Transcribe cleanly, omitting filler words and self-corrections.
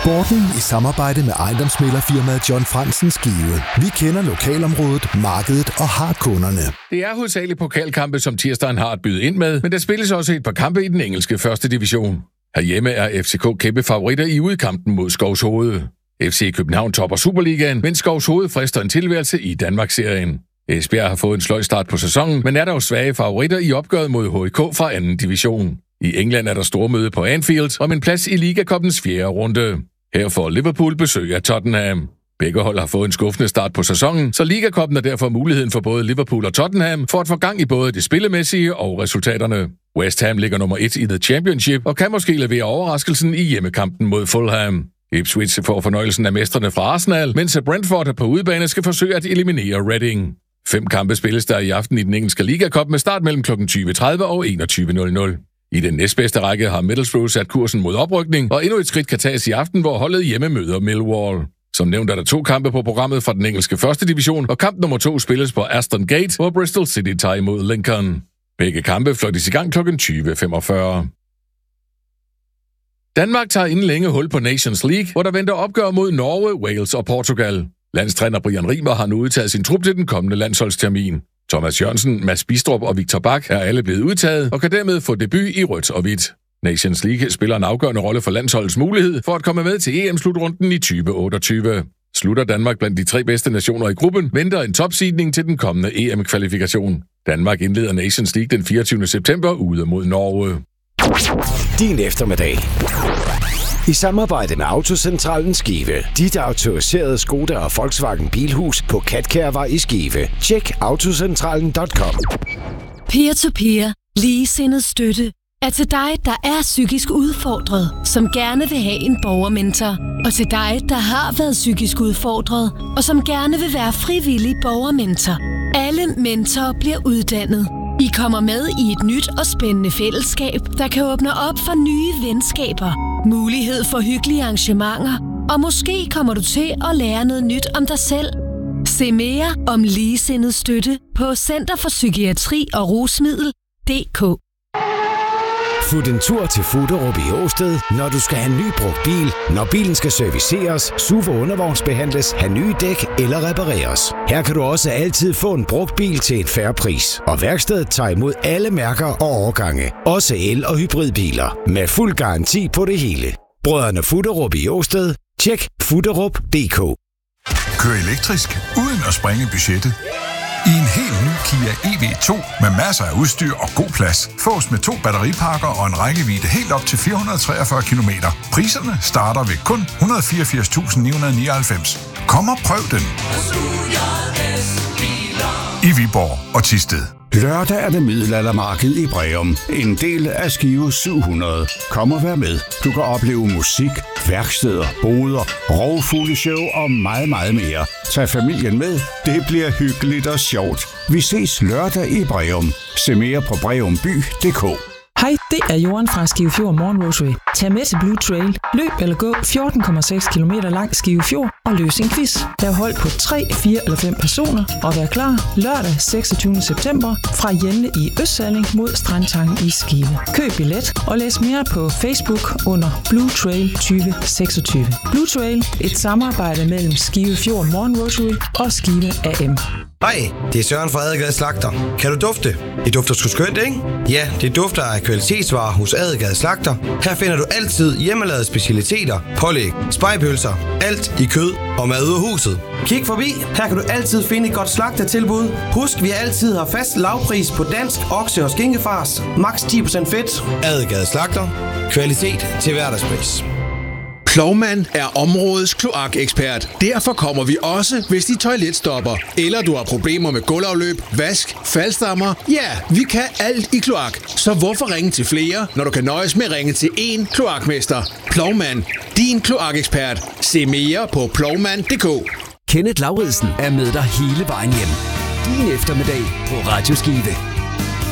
Sporten i samarbejde med ejendomsmæglerfirmaet John Fransen Skive. Vi kender lokalområdet, markedet og har kunderne. Det er hovedsageligt pokalkampe, som tirsdagen har at byde ind med, men der spilles også et par kampe i den engelske første division. Herhjemme er FCK kæmpe favoritter i udkampen mod Skovshoved. FC København topper Superligaen, mens Skovshoved frister en tilværelse i Danmarksserien. Esbjerg har fået en sløj start på sæsonen, men er dog svage favoritter i opgøret mod HIK fra anden division. I England er der stormøde på Anfield om en plads i Liga-cupens 4. runde. Her får Liverpool besøg af Tottenham. Begge hold har fået en skuffende start på sæsonen, så Liga-cupen er derfor muligheden for både Liverpool og Tottenham for at få gang i både det spillemæssige og resultaterne. West Ham ligger nummer 1 i The Championship og kan måske levere overraskelsen i hjemmekampen mod Fulham. Ipswich får fornøjelsen af mestrene fra Arsenal, mens Brentford på udebane skal forsøge at eliminere Reading. 5 kampe spilles der i aften i den engelske Liga-cup med start mellem kl. 20.30 og 21.00. I den næstbedste række har Middlesbrough sat kursen mod oprykning, og endnu et skridt kan tages i aften, hvor holdet hjemme møder Millwall. Som nævnt er der 2 kampe på programmet fra den engelske første division, og kamp nummer 2 spilles på Aston Gate, hvor Bristol City tager imod Lincoln. Begge kampe fløjtes i gang kl. 20.45. Danmark tager inden længe hul på Nations League, hvor der venter opgør mod Norge, Wales og Portugal. Landstræner Brian Rimer har nu udtaget sin trup til den kommende landsholdstermin. Thomas Jørgensen, Mads Bistrup og Victor Bak er alle blevet udtaget og kan dermed få debut i rødt og hvidt. Nations League spiller en afgørende rolle for landsholdets mulighed for at komme med til EM-slutrunden i 2028. Slutter Danmark blandt de 3 bedste nationer i gruppen, venter en topseedning til den kommende EM-kvalifikation. Danmark indleder Nations League den 24. september ude mod Norge. Din eftermiddag. I samarbejde med Autocentralen Skive. Dit autoriserede Skoda og Volkswagen Bilhus på Katkærvej i Skive. Tjek autocentralen.com. Peer-to-peer, ligesindet støtte, er til dig, der er psykisk udfordret, som gerne vil have en borgermentor. Og til dig, der har været psykisk udfordret, og som gerne vil være frivillig borgermentor. Alle mentorer bliver uddannet. I kommer med i et nyt og spændende fællesskab, der kan åbne op for nye venskaber, mulighed for hyggelige arrangementer, og måske kommer du til at lære noget nyt om dig selv. Se mere om ligesindet støtte på Center for Psykiatri og Rusmiddel.dk. Fut en tur til Fuderup i Åsted, når du skal have en ny brugt bil, når bilen skal serviceres, SUV og undervognsbehandles, have nye dæk eller repareres. Her kan du også altid få en brugt bil til et fair pris. Og værkstedet tager imod alle mærker og årgange. Også el- og hybridbiler. Med fuld garanti på det hele. Brødrene Fuderup i Åsted. Tjek fuderup.dk. Kør elektrisk uden at sprænge budgettet. I en helt ny Kia EV2 med masser af udstyr og god plads. Fås med 2 batteripakker og en rækkevidde helt op til 443 km. Priserne starter ved kun 184.999. Kom og prøv den. I Viborg og Thisted. Lørdag er det middelaldermarked i Breum. En del af Skive 700. Kom og vær med. Du kan opleve musik, værksteder, boder, rovfugleshow og meget, meget mere. Tag familien med. Det bliver hyggeligt og sjovt. Vi ses lørdag i Breum. Se mere på breumby.dk. Hej, det er Jorden fra Skive Fjord Morgen Rosary. Tag med til Blue Trail. Løb eller gå 14,6 km langs Skive Fjord og løs en quiz. Lav hold på 3, 4 eller 5 personer og vær klar lørdag 26. september fra Jenne i Østsalling mod Strandtangen i Skive. Køb billet og læs mere på Facebook under Blue Trail 2026. Blue Trail, et samarbejde mellem Skive Fjord Morgen Rosary og Skive AM. Hej, det er Søren fra Adelgade Slagter. Kan du dufte? Det dufter sgu skønt, ikke? Ja, det dufter af kvalitetsvarer hos Adelgade Slagter. Her finder du altid hjemmelavede specialiteter, pålæg, spegepølser, alt i kød og mad ud af huset. Kig forbi, her kan du altid finde et godt slagtertilbud. Husk, vi altid har fast lavpris på dansk okse- og skinkefars. Max 10% fedt. Adelgade Slagter. Kvalitet til hverdagspris. Plovmand er områdets kloakekspert. Derfor kommer vi også, hvis de toiletstopper, eller du har problemer med gulvafløb, vask, faldstammer. Ja, vi kan alt i kloak. Så hvorfor ringe til flere, når du kan nøjes med at ringe til én kloakmester? Plovmand, din kloakekspert. Se mere på plovmand.dk. Kenneth Lauridsen er med dig hele vejen hjem. Din eftermiddag på Radio Skive.